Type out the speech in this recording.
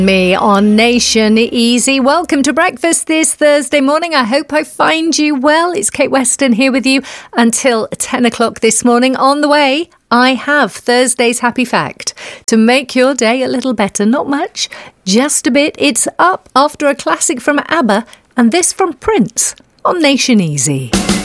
Me on Nation Easy. Welcome to breakfast this Thursday morning. I hope I find you well. It's Kate Weston here with you until 10 o'clock this morning. On the way, I have Thursday's Happy Fact to make your day a little better. Not much, just a bit. It's up after a classic from ABBA and this from Prince on Nation Easy.